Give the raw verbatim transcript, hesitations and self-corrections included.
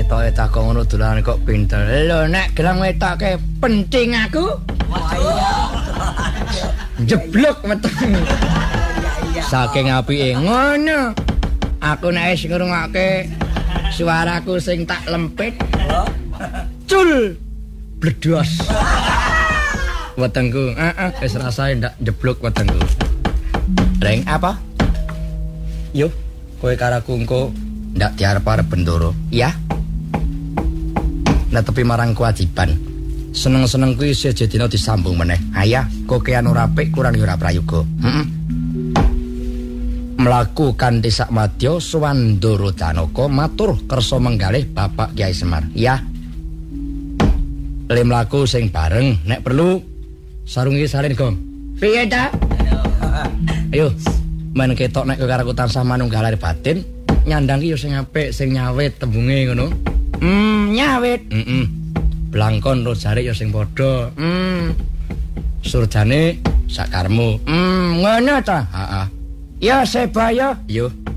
Ketoke takok ngono dolanan kok pinter. Lho nek gelang wetoke penting aku. Jeblok meteng. Saking apike ngono. Aku nek wis ngrungokke suaraku sing tak lempit. Cul. Bledos. Wetengku, heeh, wis rasane ndak jeblok wetengku. Reng apa? Yo, kowe karaku engko ndak diarep-arep bendoro, ya? Netepi marang kewajiban. Seneng-seneng kuwi seje dina disambung meneh. Ayah, kokean ora apik kurang ora prayoga. Heeh. Mlaku kanthi sakmadya Suwandara Janaka matur kersa menggalih Bapak Kyai Semar. Ya. Le mlaku sing bareng nek perlu sarungi salin gong. Piye ta? Ayo, men ketok nek kowe karo tansah manunggal batin, nyandang ki yo sing apik, sing nyawit tembunge ngono. Hmm, nyawit. Heeh. Blangkon ro jare yo sing padha. Hmm. Surjane sakarmu. Hmm, ngono ta? Heeh. Ya sebaya. Yo.